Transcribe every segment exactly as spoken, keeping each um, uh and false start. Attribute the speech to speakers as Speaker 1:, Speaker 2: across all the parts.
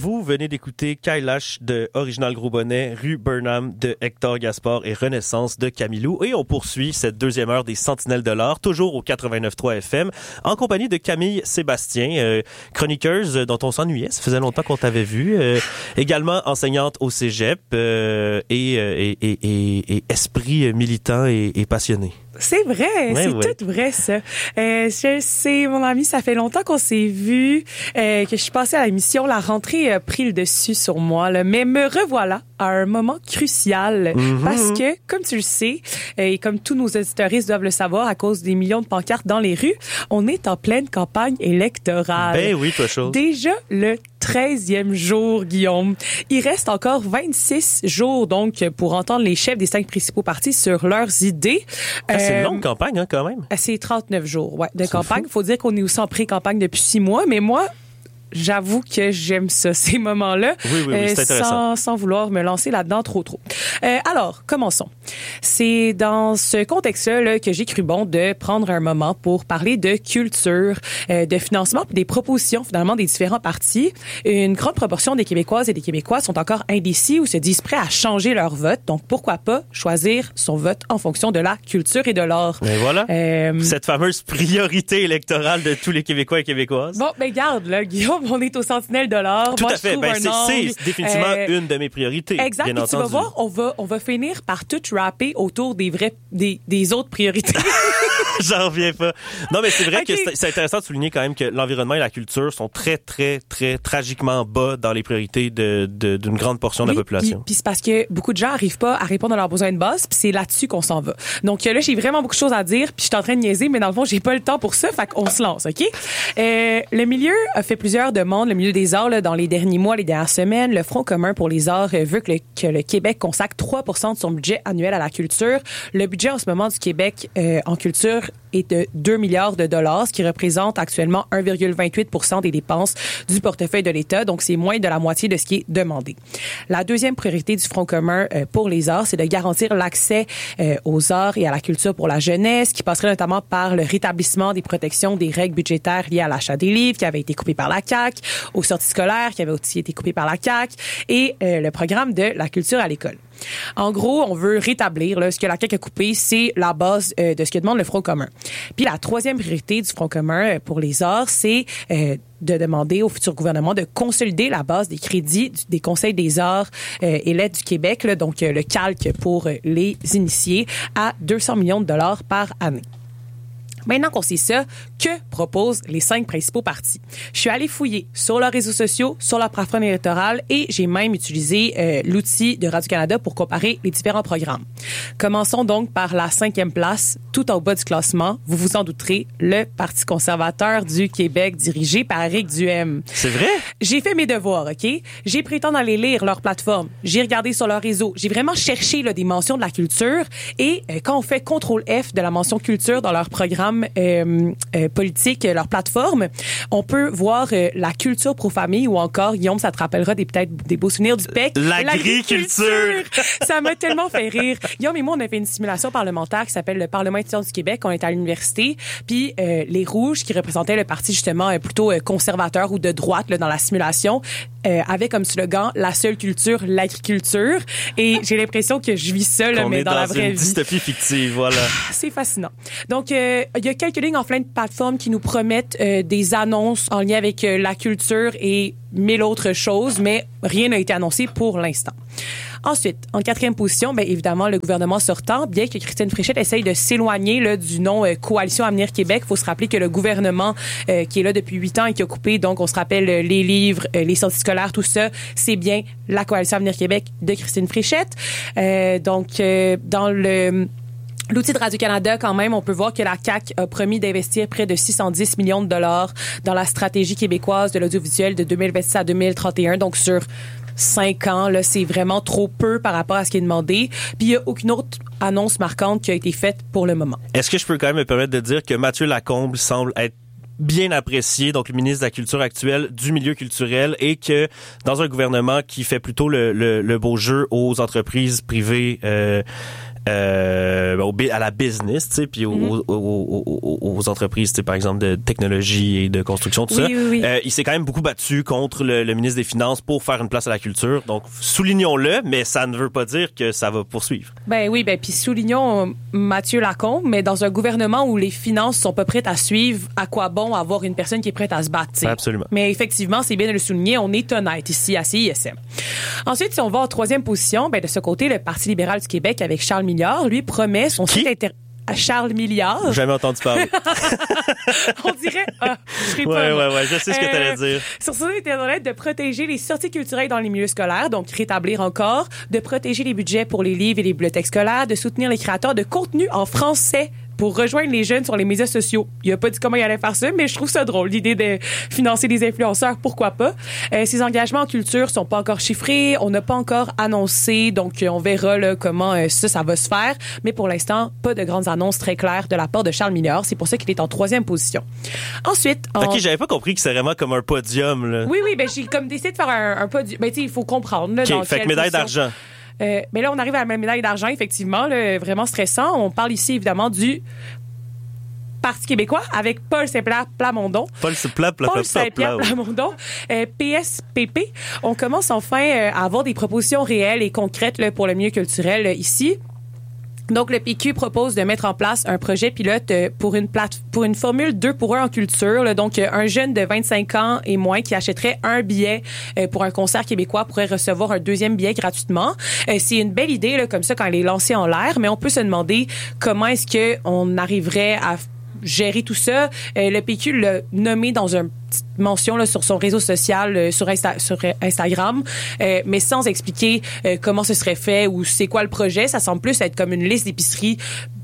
Speaker 1: Vous venez d'écouter Kailash de Original Gros Bonnet, Rue Burnham de Hector Gaspard et Renaissance de Camilou. Et on poursuit cette deuxième heure des Sentinelles de l'Art, toujours au quatre-vingt-neuf point trois F M, en compagnie de Camille Sébastien, euh, chroniqueuse dont on s'ennuyait. Ça faisait longtemps qu'on t'avait vu. Euh, également enseignante au cégep euh, et, et, et, et, et esprit militant et, et passionné.
Speaker 2: C'est vrai, ouais, c'est ouais. tout vrai ça. Euh, je sais, mon ami, ça fait longtemps qu'on s'est vu, euh, que je suis passée à l'émission. La rentrée a pris le dessus sur moi, là, mais me revoilà à un moment crucial mm-hmm. parce que, comme tu le sais, et comme tous nos auditeuristes doivent le savoir, à cause des millions de pancartes dans les rues, on est en pleine campagne électorale.
Speaker 1: Ben oui, toi chose.
Speaker 2: Déjà le treizième jour, Guillaume. Il reste encore vingt-six jours, donc, pour entendre les chefs des cinq principaux partis sur leurs idées.
Speaker 1: Ah, c'est une longue campagne, hein, quand même.
Speaker 2: C'est trente-neuf jours, ouais, de
Speaker 1: c'est
Speaker 2: campagne.
Speaker 1: Il
Speaker 2: faut dire qu'on est aussi en pré-campagne depuis six mois, mais moi, j'avoue que j'aime ça, ces moments-là.
Speaker 1: Oui, oui, oui,
Speaker 2: euh,
Speaker 1: c'est intéressant.
Speaker 2: Sans, sans vouloir me lancer là-dedans trop, trop. Euh, alors, commençons. C'est dans ce contexte-là là, que j'ai cru bon de prendre un moment pour parler de culture, euh, de financement puis des propositions, finalement, des différents partis. Une grande proportion des Québécoises et des Québécois sont encore indécis ou se disent prêts à changer leur vote. Donc, pourquoi pas choisir son vote en fonction de la culture et de l'art.
Speaker 1: Mais voilà. Euh, Cette fameuse priorité électorale de tous les Québécois et Québécoises.
Speaker 2: Bon, ben garde, là, Guillaume, on est aux Sentinelles de l'Art.
Speaker 1: Tout
Speaker 2: Moi,
Speaker 1: à fait. Ben, c'est,
Speaker 2: angle,
Speaker 1: c'est définitivement euh, une de mes priorités.
Speaker 2: Exact.
Speaker 1: Bien
Speaker 2: Et tu vas voir, on va, on va finir par tout rapper autour des vrais, des, des autres priorités.
Speaker 1: J'en reviens pas. Non, mais c'est vrai
Speaker 2: okay.
Speaker 1: que c'est, c'est intéressant de souligner quand même que l'environnement et la culture sont très, très, très tragiquement bas dans les priorités de, de, d'une grande portion
Speaker 2: oui,
Speaker 1: de la population.
Speaker 2: Puis, puis c'est parce que beaucoup de gens arrivent pas à répondre à leurs besoins de base, puis c'est là-dessus qu'on s'en va. Donc là, j'ai vraiment beaucoup de choses à dire, puis je suis en train de niaiser, mais dans le fond, j'ai pas le temps pour ça, fait qu'on se lance, OK? Euh, le milieu a fait plusieurs demandes, le milieu des arts, là, dans les derniers mois, les dernières semaines. Le Front commun pour les arts euh, veut que le, que le Québec consacre trois pour cent de son budget annuel à la culture. Le budget en ce moment du Québec euh, en culture est de deux milliards de dollars, ce qui représente actuellement un virgule vingt-huit pour cent des dépenses du portefeuille de l'État. Donc, c'est moins de la moitié de ce qui est demandé. La deuxième priorité du Front commun euh, pour les arts, c'est de garantir l'accès euh, aux arts et à la culture pour la jeunesse, qui passerait notamment par le rétablissement des protections des règles budgétaires liées à l'achat des livres, qui avaient été coupées par la C A Q, aux sorties scolaires, qui avaient aussi été coupées par la C A Q, et euh, le programme de la culture à l'école. En gros, on veut rétablir là, ce que la C A Q a coupé, c'est la base euh, de ce que demande le Front commun. Puis la troisième priorité du Front commun pour les arts, c'est euh, de demander au futur gouvernement de consolider la base des crédits du, des conseils des arts euh, et l'aide du Québec, là, donc euh, le calque pour euh, les initiés, à deux cents millions de dollars par année. Maintenant qu'on sait ça, que proposent les cinq principaux partis? Je suis allée fouiller sur leurs réseaux sociaux, sur leur plateforme électorale et j'ai même utilisé euh, l'outil de Radio-Canada pour comparer les différents programmes. Commençons donc par la cinquième place, tout en bas du classement. Vous vous en douterez, le Parti conservateur du Québec dirigé par Éric Duhaime.
Speaker 1: C'est vrai?
Speaker 2: J'ai fait mes devoirs, OK? J'ai pris le temps d'aller lire leur plateforme. J'ai regardé sur leur réseau. J'ai vraiment cherché là, des mentions de la culture et euh, quand on fait contrôle F de la mention culture dans leur programme Euh, euh, politique, leur plateforme, on peut voir euh, la culture pro-famille ou encore, Guillaume, ça te rappellera des, peut-être des beaux souvenirs du P E C.
Speaker 1: L'agriculture!
Speaker 2: Ça m'a tellement fait rire. Guillaume et moi, on a fait une simulation parlementaire qui s'appelle le Parlement étudiant du Québec. On est à l'université. Puis euh, les Rouges, qui représentaient le parti justement euh, plutôt euh, conservateur ou de droite là, dans la simulation, euh, avaient comme slogan « La seule culture, l'agriculture ». Et j'ai l'impression que je vis ça, là, mais dans, dans la vraie vie.
Speaker 1: On est dans une dystopie fictive, voilà.
Speaker 2: C'est fascinant. Donc, euh, il y a quelques lignes en plein de plateformes qui nous promettent euh, des annonces en lien avec euh, la culture et mille autres choses, mais rien n'a été annoncé pour l'instant. Ensuite, en quatrième position, bien évidemment, le gouvernement sortant, bien que Christine Fréchette essaye de s'éloigner là, du nom euh, Coalition Avenir Québec, il faut se rappeler que le gouvernement euh, qui est là depuis huit ans et qui a coupé, donc on se rappelle euh, les livres, euh, les sorties scolaires, tout ça, c'est bien la Coalition Avenir Québec de Christine Fréchette. Euh, donc, euh, dans le... L'outil de Radio-Canada, quand même, on peut voir que la C A Q a promis d'investir près de six cent dix millions de dollars dans la stratégie québécoise de l'audiovisuel de deux mille vingt-six à deux mille trente et un. Donc, sur cinq ans, là, c'est vraiment trop peu par rapport à ce qui est demandé. Puis, il n'y a aucune autre annonce marquante qui a été faite pour le moment.
Speaker 1: Est-ce que je peux quand même me permettre de dire que Mathieu Lacombe semble être bien apprécié, donc le ministre de la Culture actuel, du milieu culturel, et que dans un gouvernement qui fait plutôt le, le, le beau jeu aux entreprises privées euh, euh, au, à la business, tu sais, puis aux, mm-hmm. aux, aux, aux, aux entreprises, tu sais, par exemple de technologie et de construction, tout
Speaker 2: oui,
Speaker 1: ça.
Speaker 2: Oui, oui.
Speaker 1: Euh, il s'est quand même beaucoup battu contre le, le ministre des Finances pour faire une place à la culture. Donc soulignons-le, mais ça ne veut pas dire que ça va poursuivre.
Speaker 2: Ben oui, ben puis soulignons Mathieu Lacombe, mais dans un gouvernement où les finances sont pas prêtes à suivre, à quoi bon avoir une personne qui est prête à se battre, t'sais.
Speaker 1: Absolument.
Speaker 2: Mais effectivement, c'est bien de le souligner, on est honnête ici à C I S M. Ensuite, si on va en troisième position, ben de ce côté, le Parti libéral du Québec avec Charles Milliard, lui promet son
Speaker 1: qui?
Speaker 2: site internet. Charles Milliard.
Speaker 1: Jamais entendu parler.
Speaker 2: On dirait, ah, je serais
Speaker 1: ouais,
Speaker 2: pas.
Speaker 1: Ouais, ouais, je sais ce que euh, tu allais dire.
Speaker 2: Sur ce site internet, de protéger les sorties culturelles dans les milieux scolaires, donc rétablir encore, de protéger les budgets pour les livres et les bibliothèques scolaires, de soutenir les créateurs de contenu en français pour rejoindre les jeunes sur les médias sociaux. Il a pas dit comment il allait faire ça, mais je trouve ça drôle, l'idée de financer des influenceurs, pourquoi pas. Euh, ces engagements en culture sont pas encore chiffrés, on n'a pas encore annoncé, donc on verra là, comment euh, ça, ça va se faire. Mais pour l'instant, pas de grandes annonces très claires de la part de Charles Milliard. C'est pour ça qu'il est en troisième position. Ensuite... En...
Speaker 1: OK, j'avais pas compris que c'était vraiment comme un podium. Là.
Speaker 2: Oui, oui, ben j'ai comme décidé de faire un, un podium. Ben tu sais, il faut comprendre. Là,
Speaker 1: OK,
Speaker 2: dans
Speaker 1: fait que médaille
Speaker 2: position.
Speaker 1: d'argent.
Speaker 2: Euh, mais là, on arrive à la médaille d'argent, effectivement, là, vraiment stressant. On parle ici, évidemment, du Parti québécois avec Paul Saint-Pierre Plamondon.
Speaker 1: Paul Saint-Pierre
Speaker 2: Paul Saint-Pierre Plamondon, euh, P S P P. On commence enfin euh, à avoir des propositions réelles et concrètes là, pour le milieu culturel là, ici. Donc, le P Q propose de mettre en place un projet pilote pour une plate pour une formule deux pour un en culture. Là. Donc, un jeune de vingt-cinq ans et moins qui achèterait un billet pour un concert québécois pourrait recevoir un deuxième billet gratuitement. C'est une belle idée là, comme ça quand elle est lancée en l'air, mais on peut se demander comment est-ce que on arriverait à gérer tout ça. Euh, le P Q l'a nommé dans une petite mention là, sur son réseau social, euh, sur, Insta- sur Instagram, euh, mais sans expliquer euh, comment ce serait fait ou c'est quoi le projet. Ça semble plus être comme une liste d'épicerie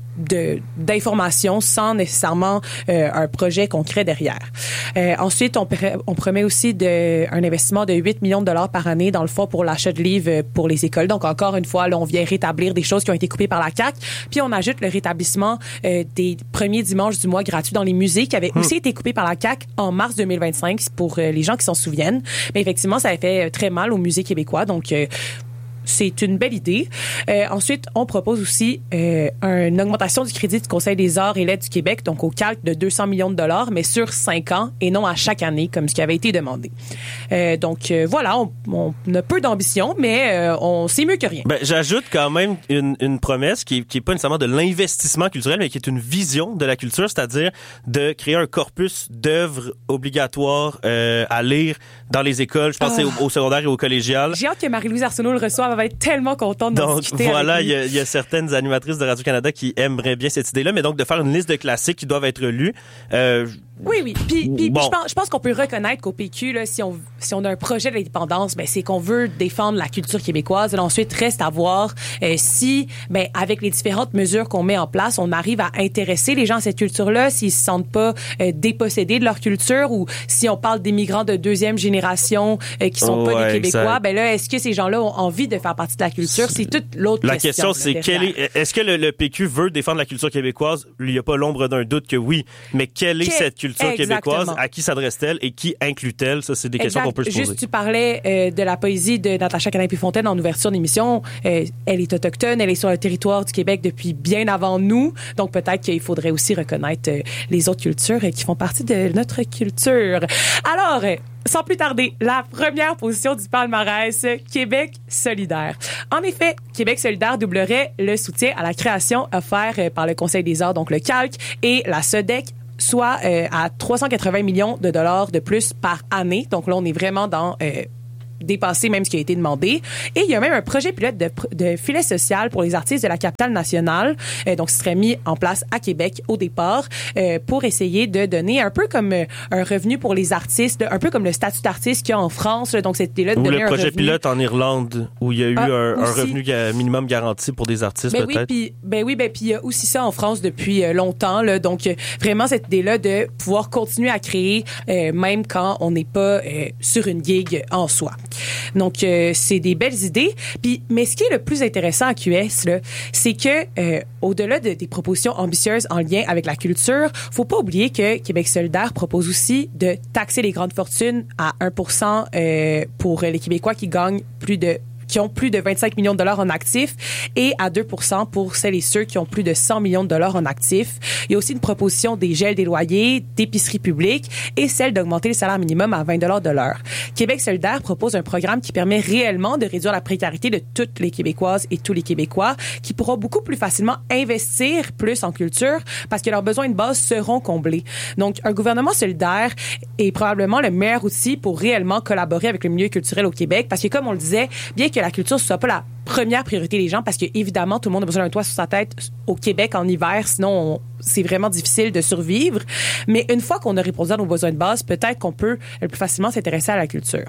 Speaker 2: de d'informations sans nécessairement euh, un projet concret derrière. Euh, ensuite, on, on promet aussi de, un investissement de huit millions de dollars par année dans le fonds pour l'achat de livres pour les écoles. Donc, encore une fois, là, on vient rétablir des choses qui ont été coupées par la C A Q. Puis, on ajoute le rétablissement euh, des premiers dimanches du mois gratuits dans les musées qui avaient mmh. aussi été coupés par la C A Q en mars deux mille vingt-cinq pour euh, les gens qui s'en souviennent. Mais effectivement, ça a fait très mal aux musées québécois. Donc, euh, c'est une belle idée. Euh, ensuite, on propose aussi euh, une augmentation du crédit du Conseil des arts et lettres du Québec, donc au calque de deux cents millions de dollars, mais sur cinq ans et non à chaque année, comme ce qui avait été demandé. Euh, donc euh, voilà, on, on a peu d'ambition, mais euh, on sait mieux que rien.
Speaker 1: Ben, j'ajoute quand même une, une promesse qui, qui est pas nécessairement de l'investissement culturel, mais qui est une vision de la culture, c'est-à-dire de créer un corpus d'œuvres obligatoires euh, à lire dans les écoles. Je pense oh. au, au secondaire et au collégial.
Speaker 2: J'ai hâte que Marie-Louise Arsenault le reçoive. Elle va être tellement contente d'en
Speaker 1: donc,
Speaker 2: discuter.
Speaker 1: Voilà, il y, y a certaines animatrices de Radio-Canada qui aimeraient bien cette idée-là, mais donc de faire une liste de classiques qui doivent être lus. Euh,
Speaker 2: oui, oui. Puis, puis,
Speaker 1: bon.
Speaker 2: puis je pense, je pense qu'on peut reconnaître qu'au P Q, là, si on si on a un projet d'indépendance, ben c'est qu'on veut défendre la culture québécoise. Et ensuite, reste à voir euh, si, ben avec les différentes mesures qu'on met en place, on arrive à intéresser les gens à cette culture-là, s'ils se sentent pas euh, dépossédés de leur culture, ou si on parle des migrants de deuxième génération euh, qui sont
Speaker 1: oh,
Speaker 2: pas
Speaker 1: ouais,
Speaker 2: des Québécois,
Speaker 1: exact.
Speaker 2: ben là, est-ce que ces gens-là ont envie de faire partie de la culture? C'est toute l'autre
Speaker 1: la
Speaker 2: question.
Speaker 1: La question, c'est quel est, est-ce que le, le P Q veut défendre la culture québécoise? Il n'y a pas l'ombre d'un doute que oui. Mais quelle est que, cette culture exactement. québécoise? À qui s'adresse-t-elle et qui inclut-elle? Ça, c'est des
Speaker 2: exact.
Speaker 1: questions qu'on peut se poser.
Speaker 2: Juste, tu parlais euh, de la poésie de Natacha Canapé-Fontaine en ouverture d'émission. Euh, elle est autochtone, elle est sur le territoire du Québec depuis bien avant nous. Donc, peut-être qu'il faudrait aussi reconnaître euh, les autres cultures euh, qui font partie de notre culture. Alors, euh, sans plus tarder, la première position du palmarès, Québec solidaire. En effet, Québec solidaire doublerait le soutien à la création offert euh, par le Conseil des arts, donc le C A L C, et la S E D E C, soit euh, à trois cent quatre-vingts millions de dollars de plus par année. Donc là, on est vraiment dans euh, dépasser même ce qui a été demandé. Et il y a même un projet pilote de, de filet social pour les artistes de la capitale nationale. Euh, donc, ce serait mis en place à Québec au départ euh, pour essayer de donner un peu comme euh, un revenu pour les artistes, un peu comme le statut d'artiste qu'il y a en France. Là. Donc, c'était là de
Speaker 1: Ou
Speaker 2: donner
Speaker 1: le
Speaker 2: un
Speaker 1: projet
Speaker 2: revenu.
Speaker 1: pilote en Irlande où il y a eu
Speaker 2: ah,
Speaker 1: un, un
Speaker 2: aussi.
Speaker 1: revenu minimum garanti pour des artistes,
Speaker 2: ben
Speaker 1: peut-être.
Speaker 2: Oui, pis, ben oui, ben puis il y a aussi ça en France depuis euh, longtemps. Là. Donc, euh, vraiment, cette idée-là de pouvoir continuer à créer euh, même quand on n'est pas euh, sur une gig en soi. Donc, euh, c'est des belles idées. Puis, mais ce qui est le plus intéressant à Q S, là, c'est que euh, au-delà de, des propositions ambitieuses en lien avec la culture, faut pas oublier que Québec solidaire propose aussi de taxer les grandes fortunes à un pour cent euh, pour les Québécois qui gagnent plus de qui ont plus de vingt-cinq millions de dollars en actifs et à deux pour cent pour celles et ceux qui ont plus de cent millions de dollars en actifs. Il y a aussi une proposition des gels des loyers, d'épicerie publique et celle d'augmenter le salaire minimum à vingt dollars de l'heure. Québec solidaire propose un programme qui permet réellement de réduire la précarité de toutes les Québécoises et tous les Québécois qui pourront beaucoup plus facilement investir plus en culture parce que leurs besoins de base seront comblés. Donc, un gouvernement solidaire est probablement le meilleur outil pour réellement collaborer avec le milieu culturel au Québec parce que, comme on le disait, bien que la culture ne soit pas la première priorité des gens parce que, évidemment, tout le monde a besoin d'un toit sur sa tête au Québec en hiver, sinon on, c'est vraiment difficile de survivre. Mais une fois qu'on a répondu à nos besoins de base, peut-être qu'on peut le plus facilement s'intéresser à la culture.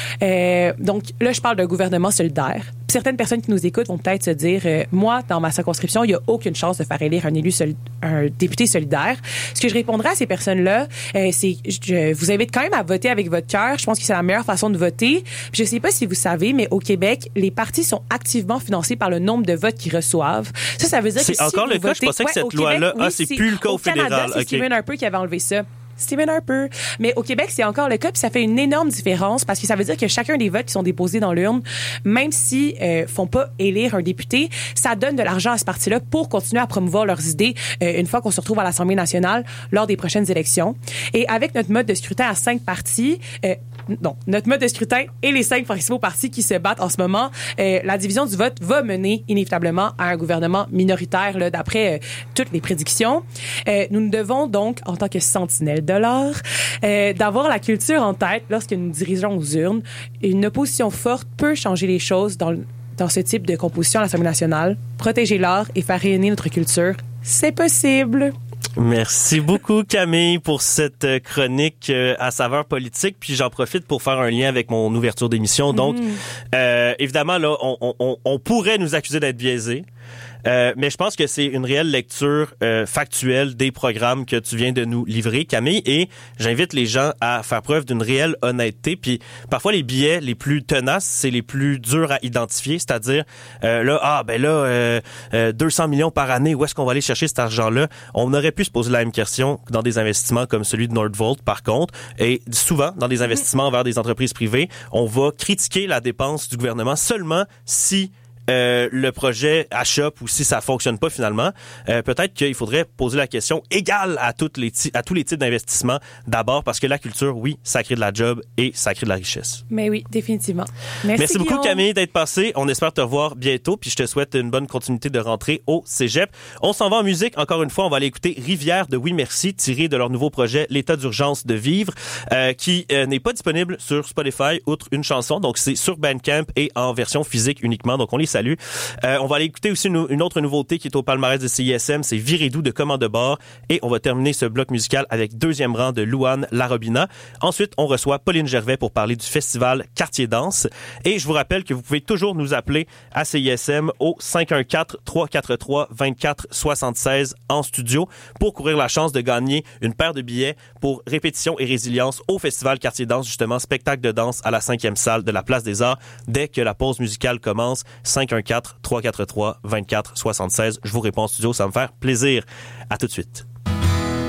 Speaker 2: Euh, donc là, je parle d'un gouvernement solidaire. Certaines personnes qui nous écoutent vont peut-être se dire, euh, moi, dans ma circonscription, il n'y a aucune chance de faire élire un élu, soli- un député solidaire. Ce que je répondrai à ces personnes-là, euh, c'est, je vous invite quand même à voter avec votre cœur. Je pense que c'est la meilleure façon de voter. Puis je ne sais pas si vous savez, mais au Québec, les partis sont activement financés par le nombre de votes qu'ils reçoivent. Ça, ça veut dire
Speaker 1: c'est
Speaker 2: que si
Speaker 1: encore
Speaker 2: vous
Speaker 1: le cas.
Speaker 2: votez,
Speaker 1: Je pensais que
Speaker 2: ouais,
Speaker 1: cette loi-là,
Speaker 2: Québec,
Speaker 1: ah,
Speaker 2: oui,
Speaker 1: c'est,
Speaker 2: c'est
Speaker 1: plus le cas au,
Speaker 2: au
Speaker 1: fédéral.
Speaker 2: Canada, c'est
Speaker 1: okay.
Speaker 2: Stephen Harper qui avait enlevé ça. Stephen Harper. Mais au Québec, c'est encore le cas, puis ça fait une énorme différence parce que ça veut dire que chacun des votes qui sont déposés dans l'urne, même si euh, font pas élire un député, ça donne de l'argent à ce parti-là pour continuer à promouvoir leurs idées euh, une fois qu'on se retrouve à l'Assemblée nationale lors des prochaines élections. Et avec notre mode de scrutin à cinq partis, euh, non, notre mode de scrutin et les cinq principaux partis qui se battent en ce moment, euh, la division du vote va mener inévitablement à un gouvernement minoritaire, là, d'après euh, toutes les prédictions. Euh, nous nous devons donc, en tant que sentinelles de l'art, euh, d'avoir la culture en tête lorsque nous dirigeons aux urnes. Une opposition forte peut changer les choses dans, dans ce type de composition à l'Assemblée nationale. Protéger l'art et faire rayonner notre culture, c'est possible.
Speaker 1: Merci beaucoup, Camille, pour cette chronique euh, à saveur politique. Puis j'en profite pour faire un lien avec mon ouverture d'émission. Donc, mmh. euh, évidemment, là, on, on, on pourrait nous accuser d'être biaisés. Euh, mais je pense que c'est une réelle lecture euh, factuelle des programmes que tu viens de nous livrer, Camille, et j'invite les gens à faire preuve d'une réelle honnêteté. Puis parfois les billets les plus tenaces, c'est les plus durs à identifier, c'est-à-dire euh, là ah ben là euh, euh, deux cents millions par année, où est-ce qu'on va aller chercher cet argent-là? On aurait pu se poser la même question dans des investissements comme celui de Nordvolt, par contre, et souvent dans des investissements envers des entreprises privées, on va critiquer la dépense du gouvernement seulement si Euh, le projet achoppe ou si ça fonctionne pas finalement, euh, peut-être qu'il faudrait poser la question égale à toutes les t- à tous les types d'investissements d'abord parce que la culture, oui, ça crée de la job et ça crée de la richesse.
Speaker 2: Mais oui, définitivement. Merci,
Speaker 1: Merci beaucoup
Speaker 2: Guillaume.
Speaker 1: Camille d'être passée. On espère te revoir bientôt puis je te souhaite une bonne continuité de rentrée au Cégep. On s'en va en musique. Encore une fois, on va aller écouter Rivière de Oui Merci tiré de leur nouveau projet L'état d'urgence de vivre euh, qui euh, n'est pas disponible sur Spotify outre une chanson. Donc c'est sur Bandcamp et en version physique uniquement. Donc on les salue. Euh, on va aller écouter aussi une, une autre nouveauté qui est au palmarès de C I S M, c'est Virédou de Commande de bord. Et on va terminer ce bloc musical avec Deuxième rang de Louane Larobina. Ensuite, on reçoit Pauline Gervais pour parler du festival Quartier Danse. Et je vous rappelle que vous pouvez toujours nous appeler à C I S M au cinq un quatre, trois quatre trois, deux quatre sept six en studio pour courir la chance de gagner une paire de billets pour Répétition et Résilience au festival Quartier Danse, justement spectacle de danse à la cinquième salle de la Place des Arts dès que la pause musicale commence. cinq un quatre, trois quatre trois, deux quatre sept six. Je vous réponds en studio, ça va me faire plaisir. À tout de suite.